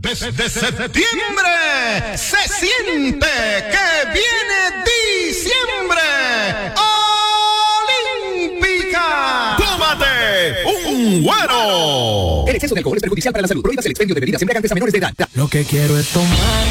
Desde septiembre se siente que viene diciembre. ¡Olímpica! ¡Tómate un güero! El exceso de alcohol es perjudicial para la salud. Prohíbas el expendio de bebidas embriagantes a menores de edad. Lo que quiero es tomar.